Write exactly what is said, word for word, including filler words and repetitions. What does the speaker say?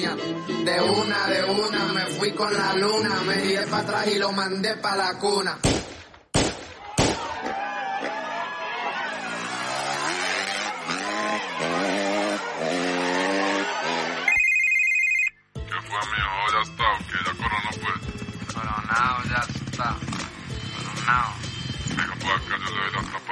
mía. De una, de una, me fui con la luna, me tiré para atrás y lo mandé pa' la cuna. ¿Qué fue, mijo? ¿Ya está o qué? ¿Ya coronó, pues? Coronado, ya está. Coronado. Venga, pues acá yo le doy la tapa